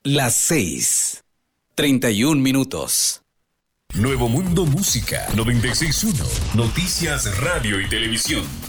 Las 6:31. Nuevo Mundo Música 96.1. Noticias, radio y televisión.